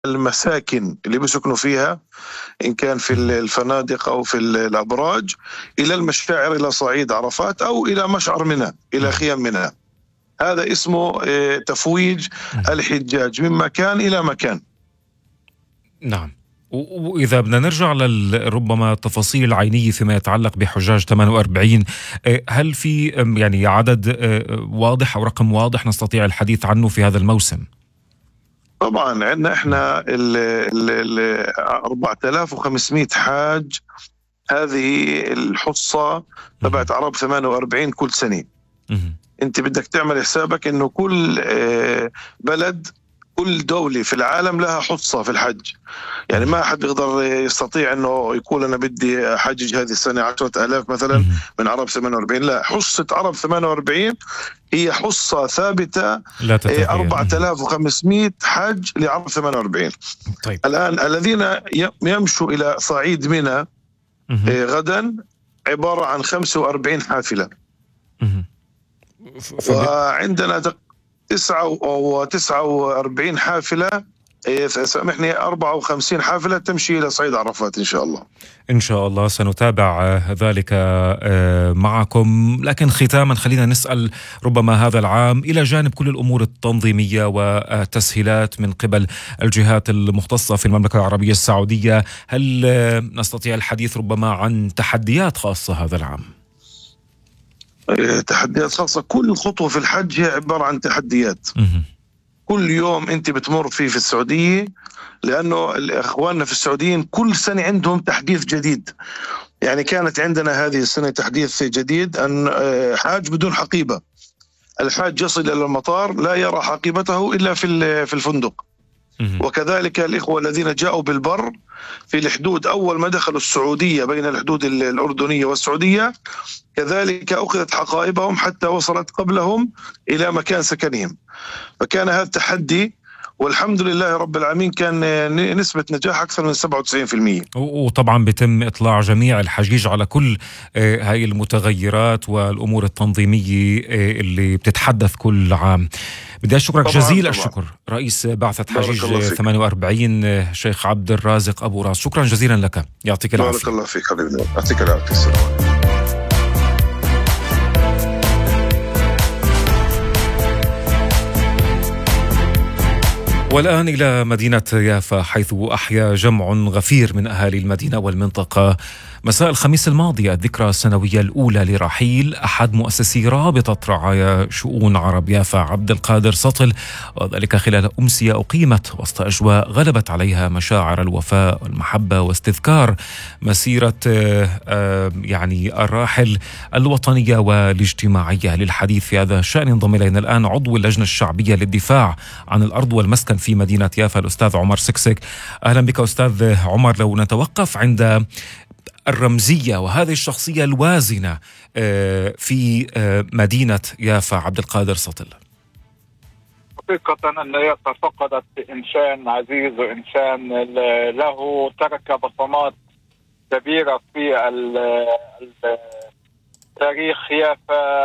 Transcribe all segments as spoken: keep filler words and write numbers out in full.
المساكن اللي بيسكنوا فيها إن كان في الفنادق أو في الأبراج إلى المشاعر، إلى صعيد عرفات أو إلى مشعر منى، إلى خيام منى. هذا اسمه تفويج الحجاج من مكان إلى مكان. نعم. وإذا بدنا نرجع لربما التفاصيل العينية فيما يتعلق بحجاج ثمانية وأربعين، هل في يعني عدد واضح أو رقم واضح نستطيع الحديث عنه في هذا الموسم؟ طبعا عندنا احنا ال أربعة آلاف وخمسمائة حاج، هذه الحصة تبعت عرب ثمانية وأربعين كل سنة. انت بدك تعمل حسابك انه كل بلد، كل دولة في العالم لها حصة في الحج. يعني ما حد يقدر يستطيع انه يقول انا بدي احجج هذه السنة عشرة آلاف مثلا من عرب ثمانية وأربعين. لا، حصة عرب ثمانية وأربعين هي حصة ثابتة، أربعة آلاف وخمسمائة حج لعرب ثمانية وأربعين. طيب. الآن الذين يمشوا إلى صعيد منى غدا عبارة عن خمسة وأربعين حافلة، وعندنا تسعة وتسعة وأربعين حافلة، سامحني أربعة وخمسين حافلة تمشي إلى صعيد عرفات إن شاء الله. إن شاء الله سنتابع ذلك معكم. لكن ختاما خلينا نسأل، ربما هذا العام إلى جانب كل الأمور التنظيمية والتسهيلات من قبل الجهات المختصة في المملكة العربية السعودية، هل نستطيع الحديث ربما عن تحديات خاصة هذا العام؟ تحديات خاصة. كل خطوة في الحج هي عبارة عن تحديات. كل يوم أنت بتمر فيه في السعودية، لأنه إخواننا في السعوديين كل سنة عندهم تحديث جديد. يعني كانت عندنا هذه السنة تحديث جديد أن حاج بدون حقيبة. الحاج يصل إلى المطار لا يرى حقيبته إلا في في الفندق. وكذلك الإخوة الذين جاءوا بالبر في الحدود، أول ما دخلوا السعودية بين الحدود الأردنية والسعودية كذلك أخذت حقائبهم حتى وصلت قبلهم إلى مكان سكنهم. فكان هذا التحدي، والحمد لله رب العالمين كان نسبة نجاح أكثر من سبعة وتسعين بالمئة. وطبعا بيتم إطلاع جميع الحجيج على كل هاي المتغيرات والأمور التنظيمية اللي بتتحدث كل عام. بدي أشكرك جزيل الشكر رئيس بعثة حجيج ثمانية وأربعين شيخ عبد الرازق أبو راس. شكرا جزيلا لك، يعطيك العافية. بارك الله فيك حبيبنا، يعطيك العافية. السلام. والآن إلى مدينة يافا، حيث أحيا جمع غفير من أهالي المدينة والمنطقة مساء الخميس الماضي الذكرى السنوية الأولى لرحيل أحد مؤسسي رابطة رعايا شؤون عرب يافا عبد القادر سطل، وذلك خلال أمسية أقيمت وسط أجواء غلبت عليها مشاعر الوفاء والمحبة واستذكار مسيرة يعني الراحل الوطنية والاجتماعية. للحديث في هذا الشأن انضم إلينا الآن عضو اللجنة الشعبية للدفاع عن الأرض والمسكن في مدينة يافا الأستاذ عمر سكسك. أهلا بك أستاذ عمر. لو نتوقف عند الرمزية وهذه الشخصية الوازنة في مدينة يافا عبد القادر سطل. حقيقة أن يافا فقدت إنسان عزيز وإنسان له ترك بصمات كبيرة في التاريخ. يافا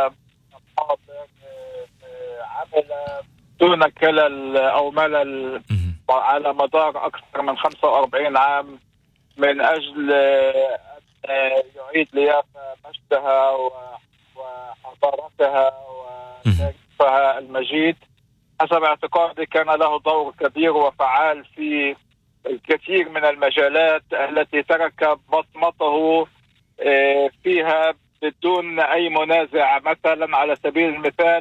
عمل دون كلل أو ملل على مدار أكثر من خمسة وأربعين عام من أجل أن يعيد ليافا مجدها وحضارتها وتاريخها المجيد. حسب اعتقادي كان له دور كبير وفعال في الكثير من المجالات التي ترك بصمته فيها بدون أي منازع. مثلا على سبيل المثال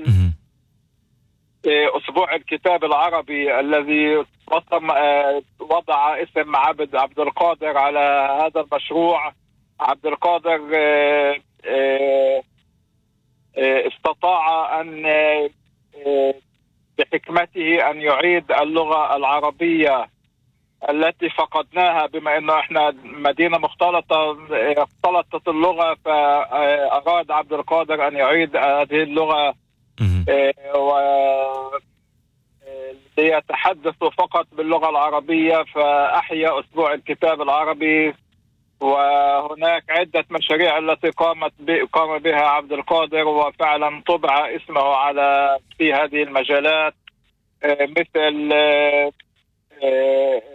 أسبوع الكتاب العربي الذي وضع اسم عبد عبد القادر على هذا المشروع. عبد القادر استطاع أن بحكمته أن يعيد اللغة العربية التي فقدناها، بما أنه إحنا مدينة مختلطة اختلطت اللغة، فأراد عبد القادر أن يعيد هذه اللغة ليتحدثوا فقط باللغة العربية، فأحيا أسبوع الكتاب العربي. وهناك عدة مشاريع التي قامت قام بها عبد القادر وفعلا طبع اسمه على في هذه المجالات، مثل